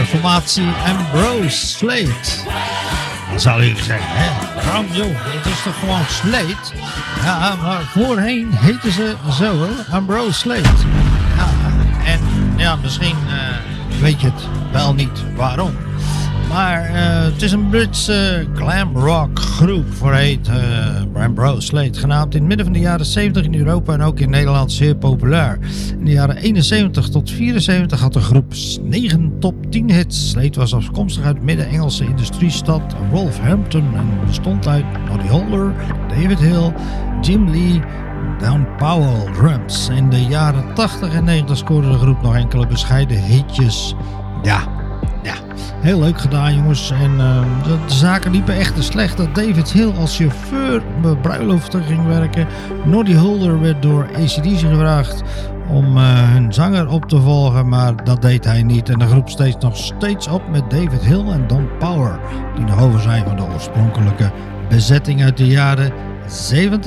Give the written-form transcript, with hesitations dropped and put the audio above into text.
formatie Ambrose Slade. Dat zou ik zeggen, hè? Waarom joh, het is toch gewoon Slade? Ja, maar voorheen heten ze zo, hè? Ambrose Slade. Ja, en ja, misschien weet je het wel niet waarom. Maar het is een Britse glam rock groep voorheet Ambrose Slade. Genaamd in het midden van de jaren 70 in Europa en ook in Nederland zeer populair. In de jaren 71 tot 74 had de groep 9 top 10 hits. Slade was afkomstig uit Midden-Engelse industriestad Wolverhampton en bestond uit Noddy Holder, David Hill, Jim Lee, Don Powell drums. In de jaren 80 en 90 scoorde de groep nog enkele bescheiden hitjes. Ja, heel leuk gedaan jongens. En de zaken liepen echt te slecht dat David Hill als chauffeur bij bruiloften ging werken. Noddy Holder werd door AC/DC gevraagd om hun zanger op te volgen, maar dat deed hij niet. En de groep nog steeds op met David Hill en Don Powell, die nog over zijn van de oorspronkelijke bezetting uit de jaren 70.